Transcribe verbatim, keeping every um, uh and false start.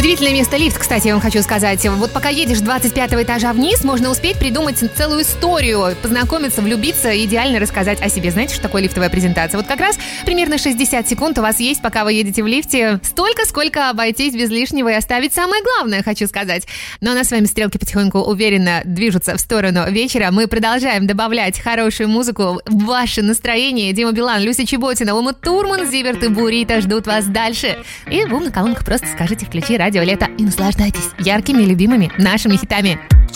Удивительное место лифт, кстати, я вам хочу сказать. Вот пока едешь с двадцать пятого этажа вниз, можно успеть придумать целую историю, познакомиться, влюбиться и идеально рассказать о себе. Знаете, что такое лифтовая презентация? Вот как раз примерно шестьдесят секунд у вас есть, пока вы едете в лифте. Столько, сколько обойтись без лишнего и оставить самое главное, хочу сказать. Но у нас с вами стрелки потихоньку уверенно движутся в сторону вечера. Мы продолжаем добавлять хорошую музыку в ваше настроение. Дима Билан, Люся Чеботина, Ума Турман, Зиверт и Бурита ждут вас дальше. И вы на колонках просто скажите «Включи радио Лето» и наслаждайтесь яркими, любимыми нашими хитами.